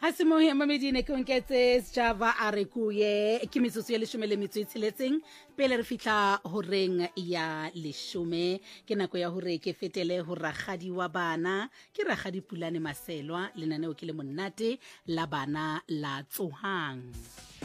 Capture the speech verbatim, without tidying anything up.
Ha se mo mamedi ne ke nketse Java a re kuye ke metsotso ya leshome le metso e tsheletseng pele re fitla horeng ya leshome ke nako ya hore ke fetele ho rakgadi wa bana ke rakgadi Pulane Maselwa lenaneo ke le monate la bana la tsohang.